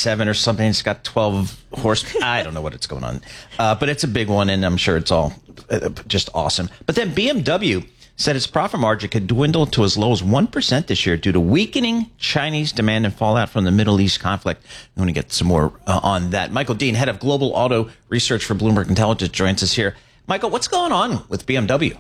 i7 or something. It's got 12 horse. I don't know what it's going on. But it's a big one, and I'm sure it's all just awesome. But then BMW said its profit margin could dwindle to as low as 1% this year due to weakening Chinese demand and fallout from the Middle East conflict. I'm going to get some more on that. Michael Dean, head of global auto research for Bloomberg Intelligence, joins us here. Michael, what's going on with BMW?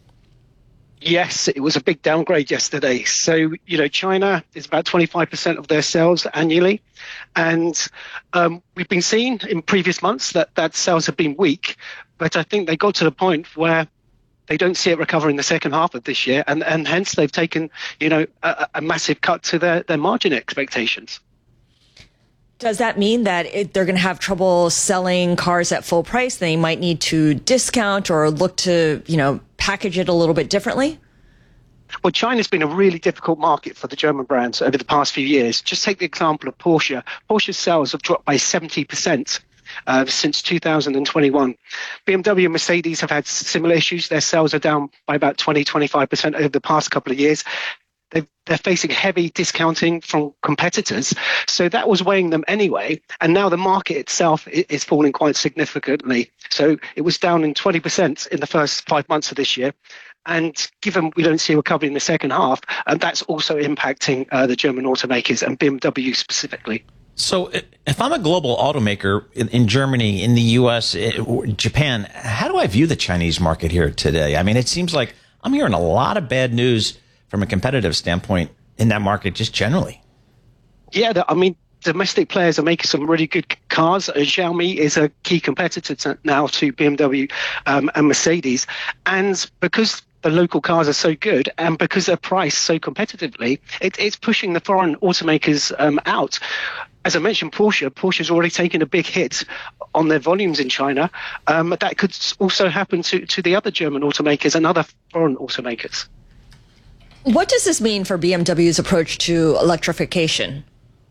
Yes, it was a big downgrade yesterday. So, China is about 25% of their sales annually. And we've been seeing in previous months that sales have been weak. But I think they got to the point where they don't see it recover in the second half of this year. And hence they've taken, a massive cut to their margin expectations. Does that mean that they're going to have trouble selling cars at full price? They might need to discount or look to, package it a little bit differently? Well, China's been a really difficult market for the German brands over the past few years. Just take the example of Porsche. Porsche's sales have dropped by 70% since 2021. BMW and Mercedes have had similar issues. Their sales are down by about 20-25% over the past couple of years. They're facing heavy discounting from competitors. So that was weighing them anyway. And now the market itself is falling quite significantly. So it was down in 20% in the first 5 months of this year. And given we don't see a recovery in the second half, and that's also impacting the German automakers and BMW specifically. So if I'm a global automaker in Germany, in the U.S., Japan, how do I view the Chinese market here today? I mean, it seems like I'm hearing a lot of bad news from a competitive standpoint in that market just generally. Yeah, domestic players are making some really good cars. Xiaomi is a key competitor now to BMW and Mercedes. And because the local cars are so good and because they're priced so competitively, it's pushing the foreign automakers out. As I mentioned, Porsche's already taken a big hit on their volumes in China. That could also happen to the other German automakers and other foreign automakers. What does this mean for BMW's approach to electrification?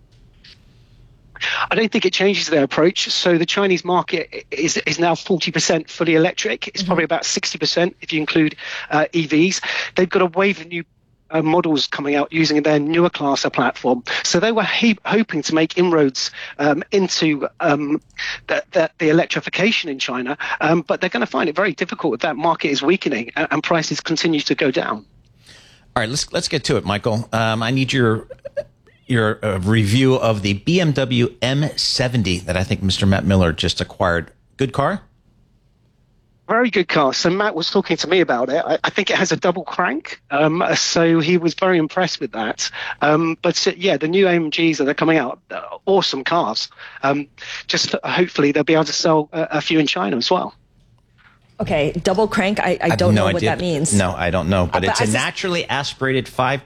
I don't think it changes their approach. So the Chinese market is now 40% fully electric. It's probably about 60% if you include EVs. They've got a wave of new models coming out using their newer Class platform. So they were hoping to make inroads into the electrification in China, but they're going to find it very difficult if that market is weakening and prices continue to go down. All right, let's get to it, Michael. I need your review of the BMW M70 that I think Mr. Matt Miller just acquired. Good car? Very good car. So Matt was talking to me about it. I think it has a double crank. So he was very impressed with that. But the new AMGs that are coming out, awesome cars. Just hopefully they'll be able to sell a few in China as well. Okay, double crank, I don't know what that means. No, I don't know. But it's a naturally aspirated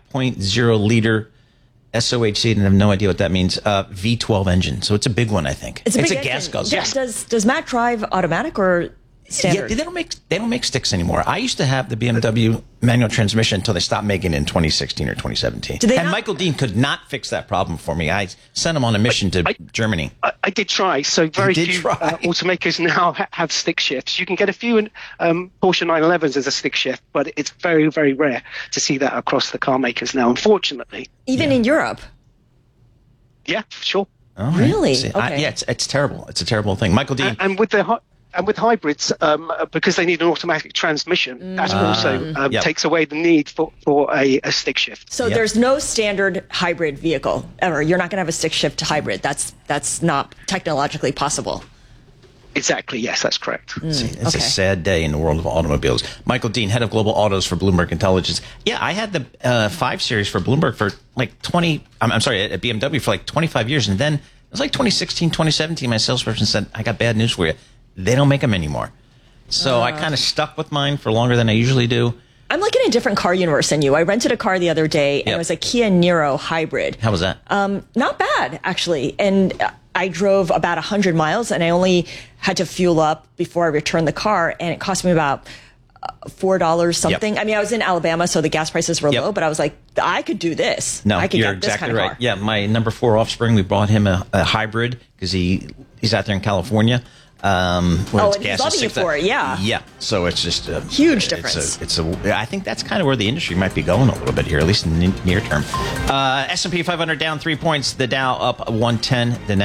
5.0 liter SOHC, and I have no idea what that means. V12 engine. So it's a big one, I think. It's a gas guzzler. Yes. Does Matt drive automatic or standard? Yeah, they don't make sticks anymore. I used to have the BMW manual transmission until they stopped making it in 2016 or 2017. And Michael Dean could not fix that problem for me. I sent him on a mission to Germany. I did try. So very few automakers now have stick shifts. You can get a few in Porsche 911s as a stick shift, but it's very, very rare to see that across the car makers now, unfortunately. Even in Europe? Yeah, sure. Right. Really? Okay. It's terrible. It's a terrible thing. Michael Dean. And with hybrids, because they need an automatic transmission, that also takes away the need for a stick shift. So there's no standard hybrid vehicle ever. You're not going to have a stick shift hybrid. That's not technologically possible. Exactly. Yes, that's correct. It's a sad day in the world of automobiles. Michael Dean, head of global autos for Bloomberg Intelligence. Yeah, I had the 5 Series for Bloomberg for like at BMW for like 25 years. And then it was like 2016, 2017, my salesperson said, I got bad news for you. They don't make them anymore. So I kind of stuck with mine for longer than I usually do. I'm like in a different car universe than you. I rented a car the other day, and it was a Kia Niro hybrid. How was that? Not bad, actually. And I drove about 100 miles, and I only had to fuel up before I returned the car, and it cost me about $4 something. Yep. I mean, I was in Alabama, so the gas prices were low, but I was like, I could do this. No, I could you're get this exactly kind of right. car. Yeah, my number 4 Offspring, we bought him a hybrid because he's out there in California. And he's loving you for it, yeah. Yeah, so it's just a huge difference. I think that's kind of where the industry might be going a little bit here, at least in the near term. S&P 500 down 3 points, the Dow up 110, the